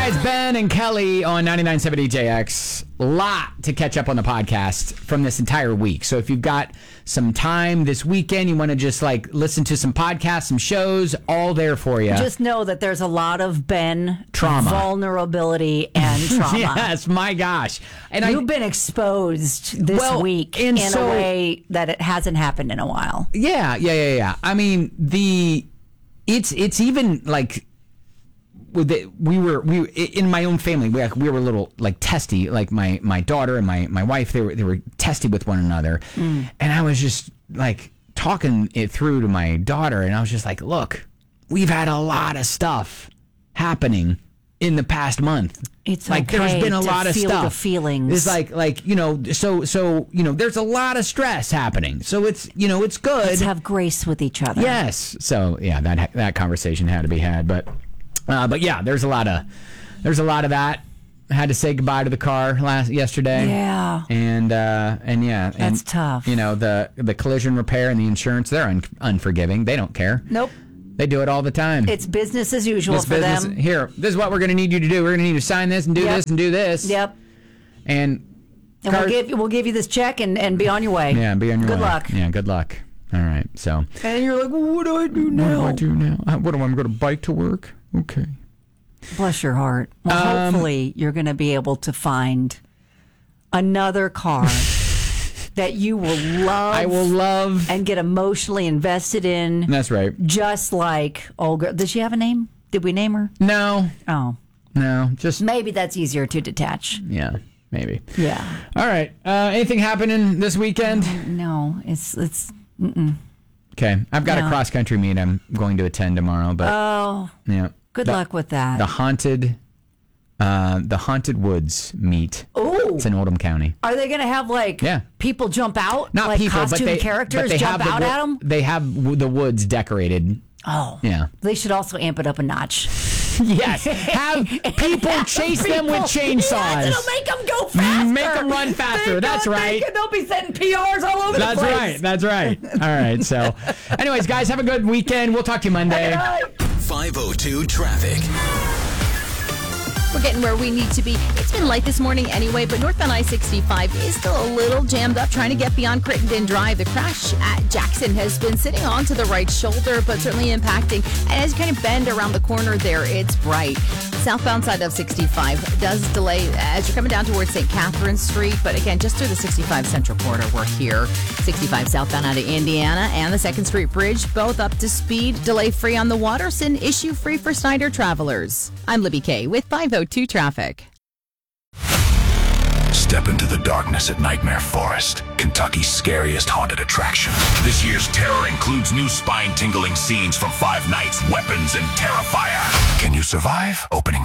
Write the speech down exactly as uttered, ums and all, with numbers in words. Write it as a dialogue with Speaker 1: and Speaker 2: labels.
Speaker 1: It's Ben and Kelly on ninety-nine point seven D J X. A lot to catch up on the podcast from this entire week. So if you've got some time this weekend, you want to just like listen to some podcasts, some shows, all there for you.
Speaker 2: Just know that there's a lot of Ben
Speaker 1: trauma,
Speaker 2: vulnerability, and trauma.
Speaker 1: Yes, my gosh. And
Speaker 2: You've
Speaker 1: I,
Speaker 2: been exposed this
Speaker 1: well,
Speaker 2: week
Speaker 1: in
Speaker 2: in
Speaker 1: so,
Speaker 2: a way that it hasn't happened in a while.
Speaker 1: Yeah, yeah, yeah, yeah. I mean, the it's it's even like we were we in my own family we, we were a little like testy, like my my daughter and my my wife, they were they were testy with one another. Mm. And I was just like talking it through to my daughter, and I was just like, look, we've had a lot of stuff happening in the past month.
Speaker 2: It's
Speaker 1: like
Speaker 2: okay
Speaker 1: there's been a
Speaker 2: to
Speaker 1: lot of
Speaker 2: feel
Speaker 1: stuff.
Speaker 2: The feelings.
Speaker 1: It's like like you know so so you know there's a lot of stress happening. So it's you know it's good.
Speaker 2: Let's have grace with each other.
Speaker 1: Yes. So yeah, that that conversation had to be had, but. Uh, but yeah, there's a lot of there's a lot of that. I had to say goodbye to the car last yesterday.
Speaker 2: Yeah,
Speaker 1: and uh, and yeah,
Speaker 2: that's
Speaker 1: and,
Speaker 2: tough.
Speaker 1: You know, the the collision repair and the insurance, they're un- unforgiving. They don't care.
Speaker 2: Nope.
Speaker 1: They do it all the time.
Speaker 2: It's business as usual
Speaker 1: it's
Speaker 2: for
Speaker 1: business.
Speaker 2: them.
Speaker 1: Here, this is what we're going to need you to do. We're going to need you to sign this and do
Speaker 2: yep.
Speaker 1: this and do this.
Speaker 2: Yep.
Speaker 1: And,
Speaker 2: and car- we'll give you we'll give you this check and, and be on your way.
Speaker 1: Yeah, be on your
Speaker 2: good
Speaker 1: way.
Speaker 2: Good luck.
Speaker 1: Yeah, good luck. All right. So.
Speaker 2: And you're like, well, what do I do now?
Speaker 1: What do I do now? Uh, what do I going to bike to work? Okay.
Speaker 2: Bless your heart. Well, um, hopefully you're going to be able to find another car that you will love.
Speaker 1: I will love.
Speaker 2: And get emotionally invested in.
Speaker 1: That's right.
Speaker 2: Just like Olga. Does she have a name? Did we name her?
Speaker 1: No.
Speaker 2: Oh.
Speaker 1: No. Just.
Speaker 2: Maybe that's easier to detach.
Speaker 1: Yeah. Maybe.
Speaker 2: Yeah.
Speaker 1: All right. Uh, anything happening this weekend?
Speaker 2: No. It's, it's, mm-mm.
Speaker 1: Okay. I've got
Speaker 2: no.
Speaker 1: a cross country meet I'm going to attend tomorrow, but.
Speaker 2: Oh.
Speaker 1: Yeah.
Speaker 2: Good
Speaker 1: the,
Speaker 2: luck with that.
Speaker 1: The haunted, uh, the haunted woods meet.
Speaker 2: Oh,
Speaker 1: it's in Oldham County.
Speaker 2: Are they going to have like
Speaker 1: yeah.
Speaker 2: people jump out?
Speaker 1: Not
Speaker 2: like
Speaker 1: people,
Speaker 2: costume
Speaker 1: but they,
Speaker 2: characters
Speaker 1: but they
Speaker 2: jump
Speaker 1: have
Speaker 2: out
Speaker 1: the,
Speaker 2: at them.
Speaker 1: They have the woods decorated.
Speaker 2: Oh,
Speaker 1: yeah.
Speaker 2: They should also amp it up a notch.
Speaker 1: Yes, have people have chase people. them with chainsaws.
Speaker 2: Yes, it'll make them go faster.
Speaker 1: Make them run faster.
Speaker 2: They
Speaker 1: That's right.
Speaker 2: They, they'll be sending P Rs all over
Speaker 1: That's
Speaker 2: the place.
Speaker 1: That's right. That's right. All right. So, anyways, guys, have a good weekend. We'll talk to you Monday.
Speaker 3: five oh two traffic.
Speaker 4: We're getting where we need to be. It's been light this morning anyway, but northbound I sixty-five is still a little jammed up trying to get beyond Crittenden Drive. The crash at Jackson has been sitting on to the right shoulder, but certainly impacting. And as you kind of bend around the corner there, it's bright. Southbound side of sixty-five does delay as you're coming down towards Saint Catherine Street, but again, just through the sixty-five Central Corridor, we're here. sixty-five southbound out of Indiana and the second Street Bridge, both up to speed. Delay free on the Watterson, issue free for Snyder travelers. I'm Libby Kay with five oh two Traffic.
Speaker 5: Step into the darkness at Nightmare Forest, Kentucky's scariest haunted attraction. This year's terror includes new spine-tingling scenes from Five Nights, Weapons, and Terrifier. Can you survive? Opening